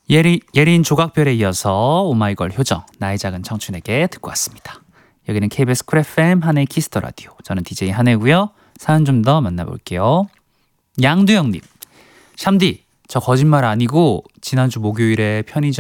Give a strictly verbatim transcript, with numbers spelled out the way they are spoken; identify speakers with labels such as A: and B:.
A: 예리, 예린 조각별에 이어서 오마이걸 효정 나의 작은 청춘에게 듣고 왔습니다. 여기는 케이비에스 쿨 에프엠 한혜의 키스더 라디오. 저는 디제이 한혜고요. 사연 좀 더 만나볼게요. 양두영님, 샴디 저 거짓말 아니고 지난주 목요일에 편의점